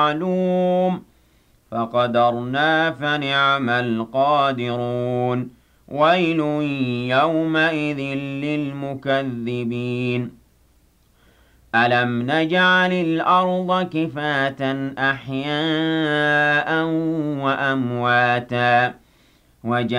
معلوم فقدرنا فنعم القادرون ويل يومئذ للمكذبين ألم نجعل الأرض كفاة أحياء وأمواتا